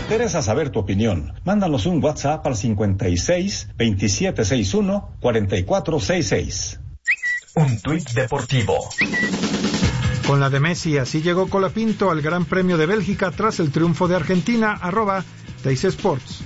interesa saber tu opinión. Mándanos un WhatsApp al 56 2761 4466. Un tuit deportivo. Con la de Messi, así llegó Colapinto al Gran Premio de Bélgica tras el triunfo de Argentina, @Teis Sports.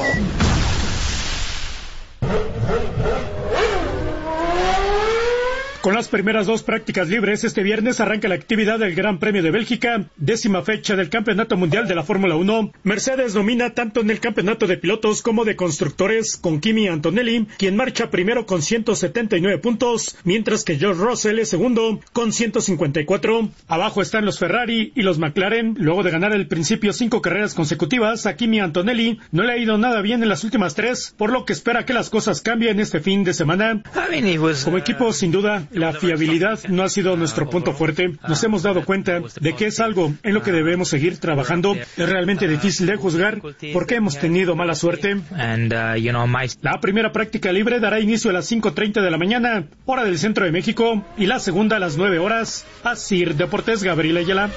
Con las primeras 2 prácticas libres, este viernes arranca la actividad del Gran Premio de Bélgica, 10ª fecha del Campeonato Mundial de la Fórmula 1. Mercedes domina tanto en el campeonato de pilotos como de constructores, con Kimi Antonelli, quien marcha primero con 179 puntos, mientras que George Russell es segundo con 154. Abajo están los Ferrari y los McLaren. Luego de ganar al principio 5 carreras consecutivas, a Kimi Antonelli no le ha ido nada bien en las últimas 3, por lo que espera que las cosas cambien este fin de semana. Como equipo, sin duda, la fiabilidad no ha sido nuestro punto fuerte. Nos hemos dado cuenta de que es algo en lo que debemos seguir trabajando. Es realmente difícil de juzgar porque hemos tenido mala suerte. La primera práctica libre dará inicio a las 5:30 de la mañana, hora del centro de México, y la segunda a las 9 horas. Asir Deportes, Gabriel Ayala.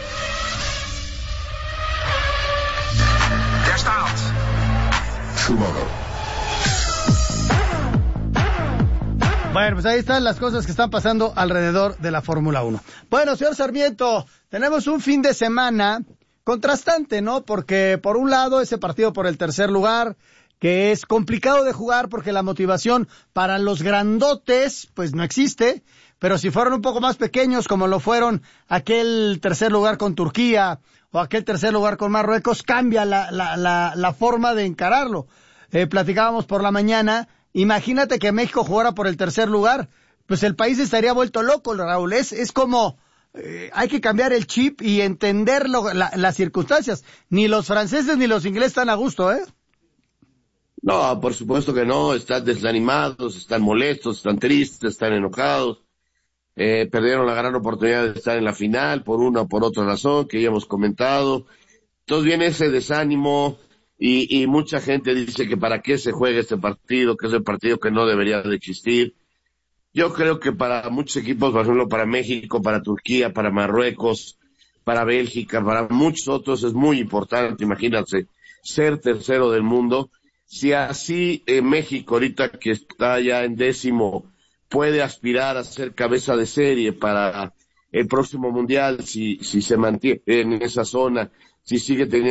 Bueno, pues ahí están las cosas que están pasando alrededor de la Fórmula 1. Bueno, señor Sarmiento, tenemos un fin de semana contrastante, ¿no? Porque por un lado ese partido por el tercer lugar, que es complicado de jugar porque la motivación para los grandotes pues no existe, pero si fueron un poco más pequeños como lo fueron aquel tercer lugar con Turquía o aquel tercer lugar con Marruecos, cambia la forma de encararlo. Platicábamos por la mañana. Imagínate que México jugara por el tercer lugar, pues el país estaría vuelto loco, Raúl. Es como, hay que cambiar el chip y entender las circunstancias. Ni los franceses ni los ingleses están a gusto, ¿eh? No, por supuesto que no. Están desanimados, están molestos, están tristes, están enojados. Perdieron la gran oportunidad de estar en la final por una o por otra razón que ya hemos comentado. Entonces viene ese desánimo. Y mucha gente dice que para qué se juega este partido, que es el partido que no debería de existir. Yo creo que para muchos equipos, por ejemplo, para México, para Turquía, para Marruecos, para Bélgica, para muchos otros es muy importante, imagínate, ser tercero del mundo. Si así México, ahorita que está ya en 10º, puede aspirar a ser cabeza de serie para el próximo Mundial, si se mantiene en esa zona, si sigue teniendo